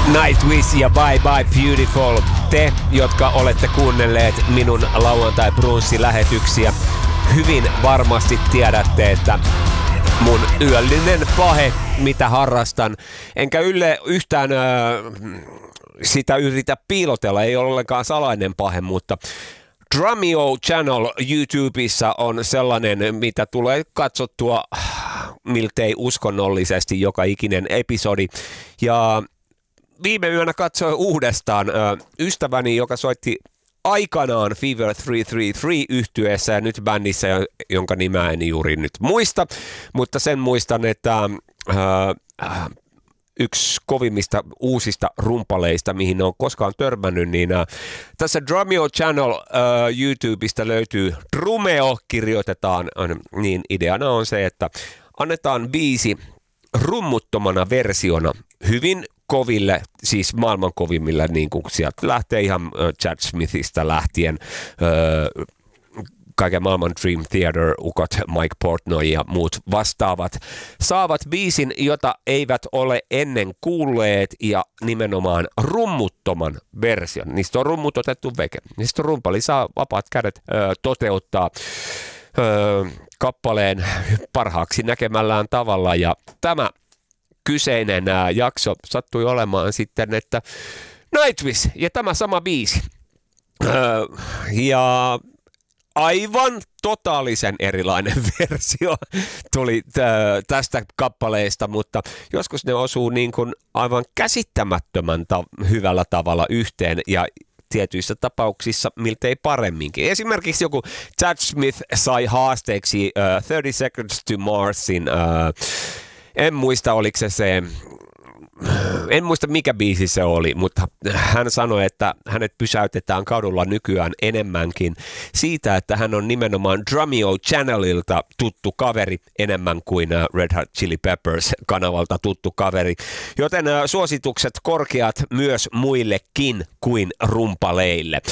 Nightwish ja Bye Bye Beautiful. Te, jotka olette kuunnelleet minun lauantai-brunssilähetyksiä, hyvin varmasti tiedätte, että mun yöllinen pahe, mitä harrastan, enkä yhtään sitä yritä piilotella, ei ole ollenkaan salainen pahe, mutta Drumeo Channel YouTubessa on sellainen, mitä tulee katsottua miltei uskonnollisesti joka ikinen episodi. Ja viime yönä katsoin uudestaan ystäväni, joka soitti aikanaan Fever 333 -yhtyeessä ja nyt bändissä, jonka nimeä en juuri nyt muista, mutta sen muistan, että yksi kovimmista uusista rumpaleista, mihin on koskaan törmännyt, niin tässä Drumeo Channel YouTubesta löytyy Drumeo, kirjoitetaan, niin ideana on se, että annetaan biisi rummuttomana versiona hyvin koville, siis maailman kovimmille, niin kuin sieltä lähtee ihan Chad Smithistä lähtien, kaiken maailman Dream Theater, ukot, Mike Portnoy ja muut vastaavat, saavat biisin, jota eivät ole ennen kuulleet ja nimenomaan rummuttoman version. Niistä on rummut otettu veke. Niistä rumpali saa vapaat kädet toteuttaa kappaleen parhaaksi näkemällään tavalla ja tämä kyseinen jakso sattui olemaan sitten, että Nightwish ja tämä sama biisi. Ja aivan totaalisen erilainen versio tuli tästä kappaleesta, mutta joskus ne osuu niin kuin aivan käsittämättömän hyvällä tavalla yhteen ja tietyissä tapauksissa miltei paremminkin. Esimerkiksi joku Chad Smith sai haasteeksi 30 Seconds to Marsin, en muista oliko se, en muista mikä biisi se oli, mutta hän sanoi, että hänet pysäytetään kadulla nykyään enemmänkin siitä, että hän on nimenomaan Drumeo Channelilta tuttu kaveri enemmän kuin Red Hot Chili Peppers kanavalta tuttu kaveri. Joten suositukset korkeat myös muillekin kuin rumpaleille.